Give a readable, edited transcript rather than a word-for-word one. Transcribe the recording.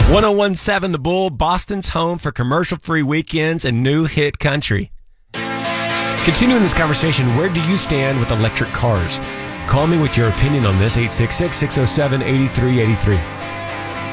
1017 The Bull, Boston's home for commercial-free weekends and new hit country. Continuing this conversation, where do you stand with electric cars? Call me with your opinion on this, 866-607-8383.